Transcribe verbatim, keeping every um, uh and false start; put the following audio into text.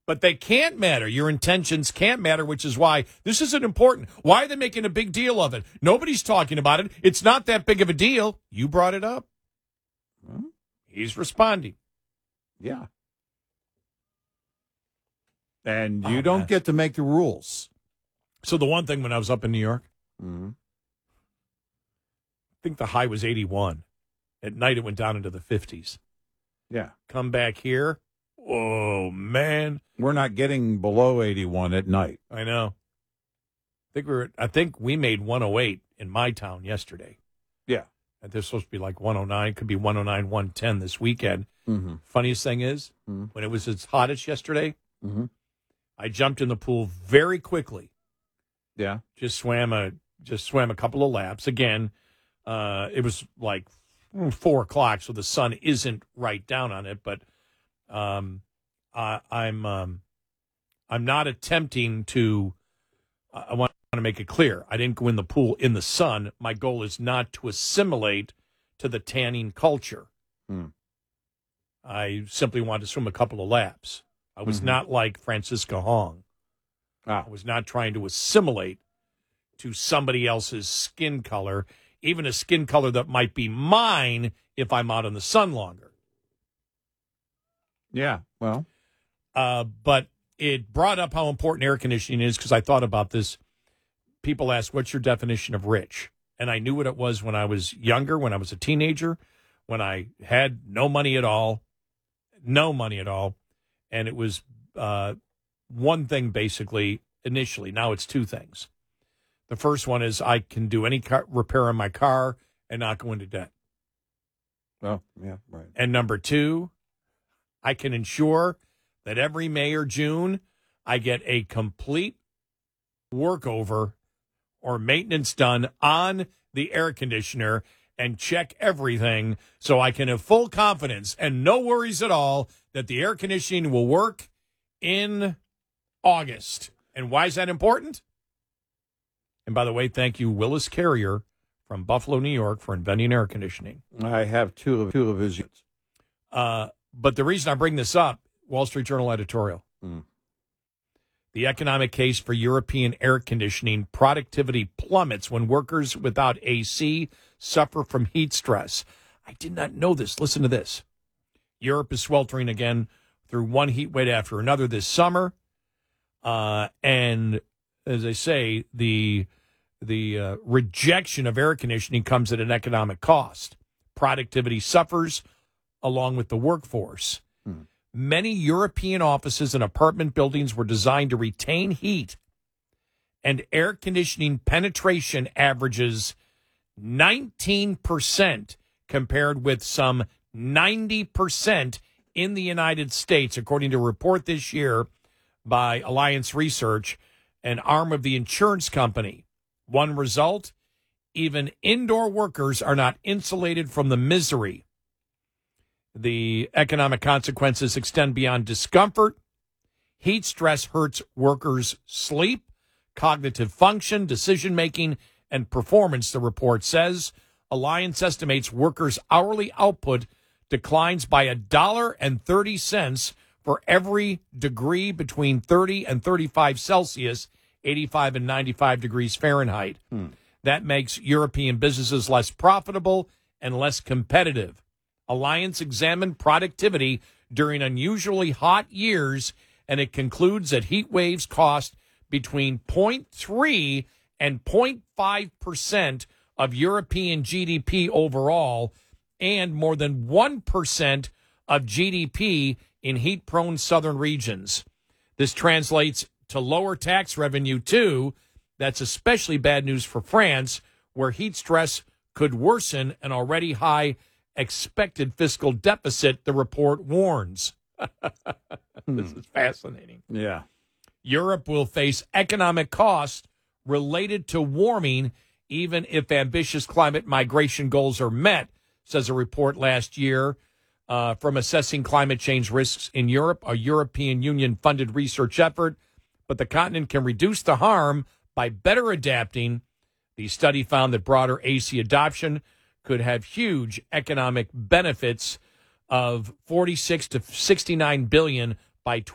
But they can't matter. Your intentions can't matter, which is why this isn't important. Why are they making a big deal of it? Nobody's talking about it. It's not that big of a deal. You brought it up. Well, He's responding. yeah. And you Oh, don't man. get to make the rules. So the one thing when I was up in New York, Mm-hmm. I think the high was eighty-one. At night, it went down into the fifties. Yeah. Come back here. Oh, man. We're not getting below eighty-one at night. I know. I think we were. I think we made one oh eight in my town yesterday. Yeah. And they're supposed to be like one oh nine. Could be one oh nine, one ten this weekend. Mm-hmm. Funniest thing is, Mm-hmm. when it was its hottest yesterday, Mm-hmm. I jumped in the pool very quickly. Yeah. Just swam a just swam a couple of laps. Again, uh, it was like four o'clock, so the sun isn't right down on it. But um, I, I'm um, I'm not attempting to. I want to make it clear. I didn't go in the pool in the sun. My goal is not to assimilate to the tanning culture. Hmm. I simply wanted to swim a couple of laps. I was Mhm. not like Francisca Hong. Ah. I was not trying to assimilate to somebody else's skin color, even a skin color that might be mine if I'm out in the sun longer. Yeah. Well. Uh, but it brought up how important air conditioning is because I thought about this. People ask, what's your definition of rich? And I knew what it was when I was younger, when I was a teenager, when I had no money at all, no money at all. And it was uh, one thing, basically, initially. Now it's two things. The first one is I can do any car- repair on my car and not go into debt. Oh, yeah, right. And number two, I can ensure that every May or June, I get a complete workover or maintenance done on the air conditioner and check everything so I can have full confidence and no worries at all that the air conditioning will work in August. And why is that important? And by the way, thank you, Willis Carrier from Buffalo, New York, for inventing air conditioning. I have two of two of his units. Uh, but the reason I bring this up, Wall Street Journal editorial. Mm. The economic case for European air conditioning productivity plummets when workers without A C suffer from heat stress. I did not know this. Listen to this. Europe is sweltering again through one heat wave after another this summer. Uh, and as I say, the the uh, rejection of air conditioning comes at an economic cost. Productivity suffers along with the workforce. Hmm. Many European offices and apartment buildings were designed to retain heat, and air conditioning penetration averages nineteen percent compared with some ninety percent in the United States, according to a report this year by Alliance Research, an arm of the insurance company. One result, even indoor workers are not insulated from the misery. The economic consequences extend beyond discomfort. Heat stress hurts workers' sleep, cognitive function, decision-making, and performance, the report says. Alliance estimates workers' hourly output declines by one dollar and thirty cents for every degree between thirty and thirty-five Celsius, eighty-five and ninety-five degrees Fahrenheit. Hmm. That makes European businesses less profitable and less competitive. Alliance examined productivity during unusually hot years, and it concludes that heat waves cost between zero point three and zero point five percent of European G D P overall, and more than one percent of G D P in heat-prone southern regions. This translates to lower tax revenue, too. That's especially bad news for France, where heat stress could worsen an already high expected fiscal deficit, the report warns. This is fascinating. Yeah. Europe will face economic costs related to warming, even if ambitious climate migration goals are met, says a report last year uh, from Assessing Climate Change Risks in Europe, a European Union-funded research effort. But the continent can reduce the harm by better adapting. The study found that broader A C adoption could have huge economic benefits of forty-six to sixty-nine billion by